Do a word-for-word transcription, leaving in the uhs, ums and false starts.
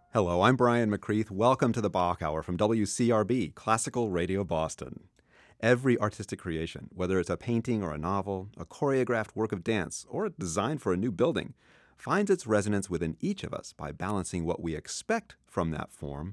Hello, I'm Brian McCreath. Welcome to the Bach Hour from W C R B, Classical Radio Boston. Every artistic creation, whether it's a painting or a novel, a choreographed work of dance, or a design for a new building, finds its resonance within each of us by balancing what we expect from that form